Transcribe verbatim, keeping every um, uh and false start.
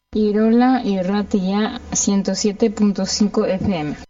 Irola Irratia ciento siete punto cinco F M.